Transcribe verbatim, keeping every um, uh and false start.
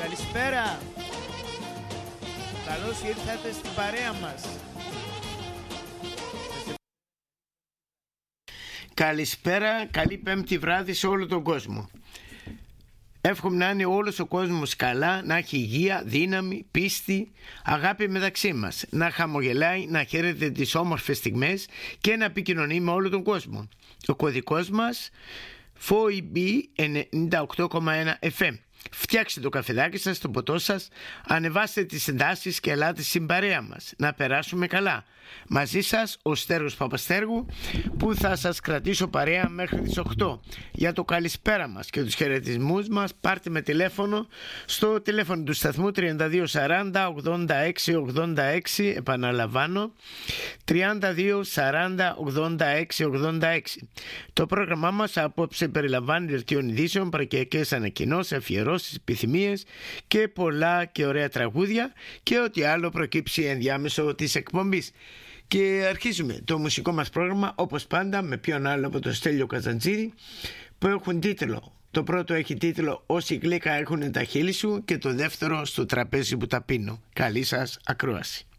Καλησπέρα. Καλώς ήρθατε στην παρέα μας. Καλησπέρα, καλή πέμπτη βράδυ σε όλο τον κόσμο. Εύχομαι να είναι όλος ο κόσμος καλά, να έχει υγεία, δύναμη, πίστη, αγάπη μεταξύ μας, να χαμογελάει, να χαίρεται τις όμορφες στιγμές και να επικοινωνεί με όλο τον κόσμο. Ο κωδικός μας εφ ο μπι ενενήντα οκτώ κόμμα ένα εφ εμ. Φτιάξτε το καφεδάκι σας, το ποτό σας, ανεβάστε τις εντάσεις και ελάτε στην παρέα μας. Να περάσουμε καλά. Μαζί σας ο Στέργος Παπαστέργου, που θα σας κρατήσω παρέα μέχρι τις οκτώ. Για το καλησπέρα μας και τους χαιρετισμούς μας πάρτε με τηλέφωνο στο τηλέφωνο του σταθμού τριάντα δύο σαράντα ογδόντα έξι ογδόντα έξι, επαναλαμβάνω τριάντα δύο σαράντα ογδόντα έξι ογδόντα έξι. Το πρόγραμμά μας απόψε περιλαμβάνει δελτίων ειδήσεων, παρακιακές ανακοινώσεις, αφιερώσεις, επιθυμίες και πολλά και ωραία τραγούδια και ό,τι άλλο προκύψει ενδιάμεσο της εκπομπής. Και αρχίζουμε το μουσικό μας πρόγραμμα όπως πάντα με ποιον άλλο από το Στέλιο Καζαντζήρη, που έχουν τίτλο. Το πρώτο έχει τίτλο «Όσοι γλύκα έχουν τα χείλη σου» και το δεύτερο «Στο τραπέζι που τα πίνω». Καλή σας ακρόαση.